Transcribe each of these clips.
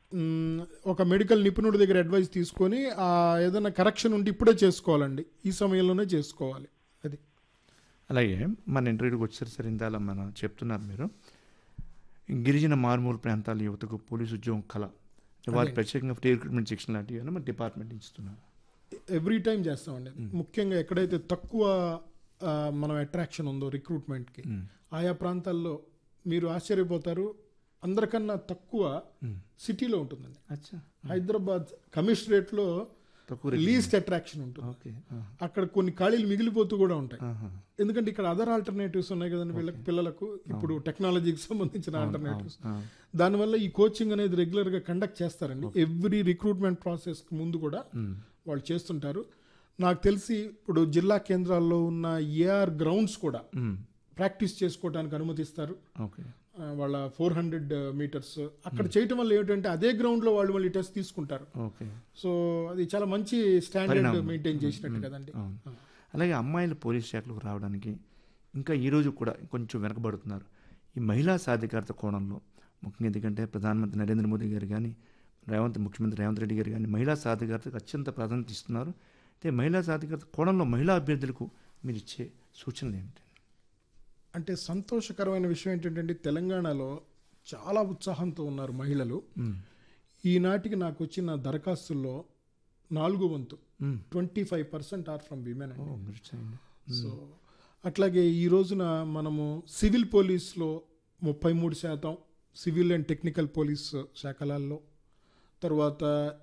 మ్, ఒక మెడికల్ నిపుణుడి దగ్గర అడ్వైస్ తీసుకొని ఏదైనా కరెక్షన్ ఉంటే ఇప్పుడే చేసుకోవాలండి, ఈ సమయంలోనే చేసుకోవాలి. అది అలాగే మన ఇంటర్వ్యూకి వచ్చారు సార్, ఇందాల మనం చెప్తున్నారు మీరు గిరిజన మారుమూల ప్రాంతాల యువతకు పోలీసు ఉద్యోగం కళ, వారి ప్రత్యేకంగా ఫ్రీ రిక్రూట్మెంట్ శిక్షణ లాంటివి మన డిపార్ట్మెంట్ ఇస్తున్నారు. ఎవ్రీ టైం చేస్తామండి. ముఖ్యంగా ఎక్కడైతే తక్కువ మనం అట్రాక్షన్ ఉందో రిక్రూట్మెంట్కి, ఆయా ప్రాంతాల్లో మీరు ఆశ్చర్యపోతారు, అందరికన్నా తక్కువ సిటీలో ఉంటుందండి. హైదరాబాద్ కమిషనరేట్లో లీస్ట్ అట్రాక్షన్ ఉంటుంది. అక్కడ కొన్ని ఖాళీలు మిగిలిపోతూ కూడా ఉంటాయి. ఎందుకంటే ఇక్కడ అదర్ ఆల్టర్నేటివ్స్ ఉన్నాయి కదండి వీళ్ళకి, పిల్లలకు ఇప్పుడు టెక్నాలజీకి సంబంధించిన ఆల్టర్నేటివ్స్. దానివల్ల ఈ కోచింగ్ అనేది రెగ్యులర్ గా కండక్ట్ చేస్తారండి. ఎవ్రీ రిక్రూట్మెంట్ ప్రాసెస్ ముందు కూడా వాళ్ళు చేస్తుంటారు. నాకు తెలిసి ఇప్పుడు జిల్లా కేంద్రాల్లో ఉన్న ఏఆర్ గ్రౌండ్స్ కూడా ప్రాక్టీస్ చేసుకోవడానికి అనుమతిస్తారు. వాళ్ళ 400 మీటర్స్ అక్కడ చేయటం వల్ల ఏమిటంటే అదే గ్రౌండ్ లో వాళ్ళు మళ్ళీ టెస్ట్ తీసుకుంటారు. సో అది చాలా మంచి స్టాండర్డ్ మెయింటైన్ చేసినట్టు కదండి. అలాగే అమ్మాయిలు పోలీస్ శాఖలకు రావడానికి ఇంకా ఈరోజు కూడా కొంచెం వెనకబడుతున్నారు. ఈ మహిళా సాధికారత కోణంలో ముఖ్యంగా ఎందుకంటే ప్రధానమంత్రి నరేంద్ర మోదీ గారు కానీ ముఖ్యమంత్రి రేవంత్ రెడ్డి గారు కానీ మహిళా సాధికారతకు అత్యంత ప్రాధాన్యత ఇస్తున్నారు. అయితే మహిళా సాధికారత కోణంలో మహిళా అభ్యర్థులకు మీరు ఇచ్చే సూచనలు ఏమిటి? అంటే సంతోషకరమైన విషయం ఏంటంటే తెలంగాణలో చాలా ఉత్సాహంతో ఉన్నారు మహిళలు. ఈనాటికి నాకు వచ్చిన దరఖాస్తుల్లో 4/4 25% ఆర్ ఫ్రమ్ విమెన్ అండి. సో అట్లాగే ఈ రోజున మనము civil పోలీస్లో 33%, civil and technical police శాఖలలో, తర్వాత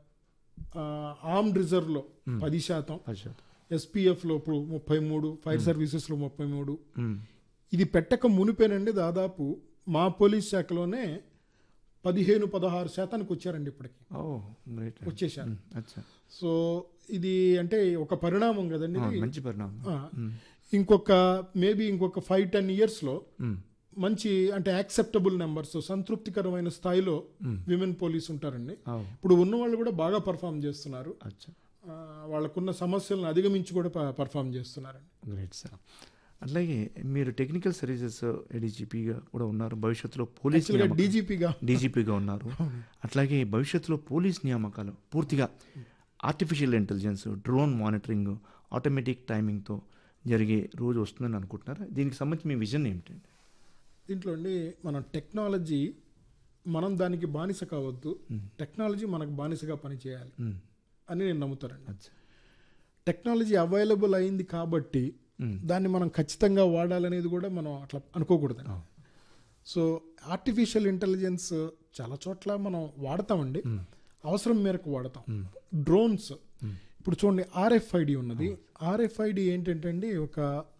ఆర్మ్డ్ రిజర్వ్లో 10%, ఎస్పీఎఫ్లో ఇప్పుడు 33, ఫైర్ సర్వీసెస్లో 33. ఇది పెట్టక మునిపేనండి దాదాపు మా పోలీస్ శాఖలోనే 15-16% వచ్చారండి ఇప్పటికి, వచ్చేసారు. సో ఇది అంటే ఒక పరిణామం కదండి, మంచి పరిణామం. ఇంకొక 5-10 ఇయర్స్లో మంచి అంటే యాక్సెప్టబుల్ నెంబర్స్, సంతృప్తికరమైన స్థాయిలో విమెన్ పోలీస్ ఉంటారండి. ఇప్పుడు ఉన్న వాళ్ళు కూడా బాగా పర్ఫామ్ చేస్తున్నారు, వాళ్ళకున్న సమస్యలను అధిగమించి కూడా పర్ఫామ్ చేస్తున్నారండి. Great sir. అట్లాగే మీరు టెక్నికల్ సర్వీసెస్ ఏడీజీపీగా కూడా ఉన్నారు, భవిష్యత్తులో పోలీస్ డీజీపీగా ఉన్నారు. అట్లాగే భవిష్యత్తులో పోలీస్ నియామకాలు పూర్తిగా artificial intelligence, drone monitoring, automatic టైమింగ్తో జరిగే రోజు వస్తుందని అనుకుంటున్నారా? దీనికి సంబంధించి మీ విజన్ ఏమిటండి? దీంట్లో అండి మనం టెక్నాలజీ, మనం దానికి బానిస కావద్దు, టెక్నాలజీ మనకు బానిసగా పనిచేయాలి అని నేను నమ్ముతానండి. టెక్నాలజీ అవైలబుల్ అయింది కాబట్టి దాన్ని మనం ఖచ్చితంగా వాడాలనేది కూడా మనం అట్లా అనుకోకూడదండి. సో ఆర్టిఫిషియల్ ఇంటెలిజెన్స్ చాలా చోట్ల మనం వాడతామండి, అవసరం మేరకు వాడతాం. డ్రోన్స్ ఇప్పుడు చూడండి, ఆర్ఎఫ్ఐడి ఉన్నది. ఆర్ఎఫ్ఐడి ఏంటంటే అండి ఒక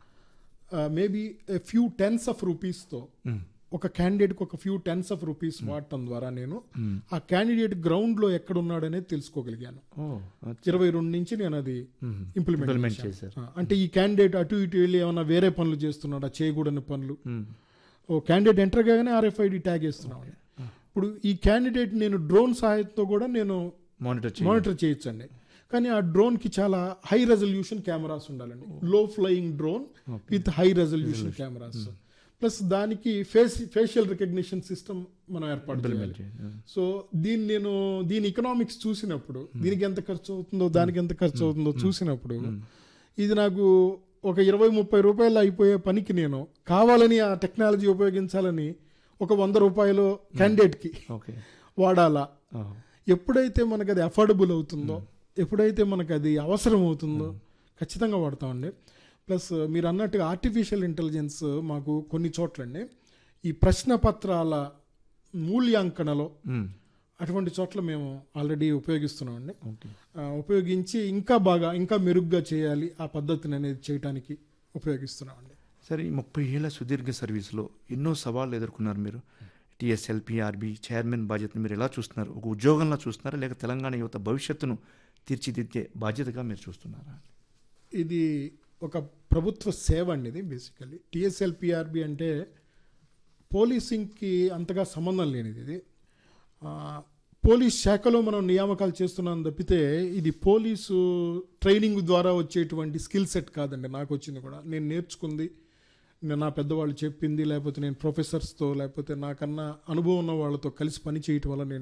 మేబీ ఫ్యూ టెన్స్ ఆఫ్ రూపీస్తో ఒక క్యాండిడేట్కి ఒక ఫ్యూ టెన్స్ ఆఫ్ రూపీస్ వాడటం ద్వారా నేను ఆ క్యాండిడేట్ గ్రౌండ్లో ఎక్కడున్నాడనేది తెలుసుకోగలిగాను. 22 నుంచి నేను అది ఇంప్లిమెంట్ చేశాను. అంటే ఈ క్యాండిడేట్ అటు ఇటు వెళ్ళి ఏమైనా వేరే పనులు చేస్తున్నాడా, చేయకూడని పనులు, ఓ క్యాండిడేట్ ఎంటర్ కాగానే ఆర్ఎఫ్ఐడి ట్యాగ్ వేస్తున్నాడు. ఇప్పుడు ఈ క్యాండిడేట్ నేను డ్రోన్ సహాయంతో కూడా నేను మానిటర్ చేయొచ్చండి. కానీ ఆ డ్రోన్కి చాలా హై రెజల్యూషన్ కెమెరాస్ ఉండాలండి, లో flying drone with high resolution cameras, plus దానికి ఫేషియల్ రికగ్నిషన్ సిస్టమ్ మనం ఏర్పాటు చేయాలి. సో దీని ఎకనామిక్స్ చూసినప్పుడు, దీనికి ఎంత ఖర్చు అవుతుందో దానికి ఎంత ఖర్చు అవుతుందో చూసినప్పుడు, ఇది నాకు ఒక 20-30 రూపాయలు అయిపోయే పనికి నేను కావాలని ఆ టెక్నాలజీ ఉపయోగించాలని ఒక 100 రూపాయలు క్యాండిడేట్కి వాడాలా. ఎప్పుడైతే మనకు అది అఫోర్డబుల్ అవుతుందో, ఎప్పుడైతే మనకు అది అవసరం అవుతుందో ఖచ్చితంగా వాడతామండి. ప్లస్ మీరు అన్నట్టుగా ఆర్టిఫిషియల్ ఇంటెలిజెన్స్ మాకు కొన్ని చోట్లండి ఈ ప్రశ్న పత్రాల మూల్యాంకనలో అటువంటి చోట్ల మేము ఆల్రెడీ ఉపయోగిస్తున్నామండి. ఉపయోగించి ఇంకా మెరుగ్గా చేయాలి ఆ పద్ధతిని అనేది చేయడానికి ఉపయోగిస్తున్నామండి. సరే, ఈ 30 ఏళ్ల సుదీర్ఘ సర్వీస్లో ఎన్నో సవాళ్ళు ఎదుర్కొన్నారు మీరు. టీఎస్ఎల్పిఆర్బి చైర్మన్ బాధ్యతను మీరు ఎలా చూస్తున్నారు? ఒక ఉద్యోగంలో చూస్తున్నారా, లేక తెలంగాణ యువత భవిష్యత్తును తీర్చిదిద్దే బాధ్యతగా మీరు చూస్తున్నారా? ఇది ఒక ప్రభుత్వ సేవ అండి. ఇది బేసికల్లీ టీఎస్ఎల్పిఆర్బి అంటే పోలీసింగ్కి అంతగా సంబంధం లేనిది. ఇది పోలీస్ శాఖలో మనం నియామకాలు చేస్తున్నాం తప్పితే ఇది పోలీసు ట్రైనింగ్ ద్వారా వచ్చేటువంటి స్కిల్ సెట్ కాదండి. నాకు వచ్చింది కూడా నేను నేర్చుకుంది, నా పెద్దవాళ్ళు చెప్పింది, లేకపోతే నేను ప్రొఫెసర్స్తో లేకపోతే నాకన్నా అనుభవం ఉన్న వాళ్ళతో కలిసి పని చేయటం వల్ల నేను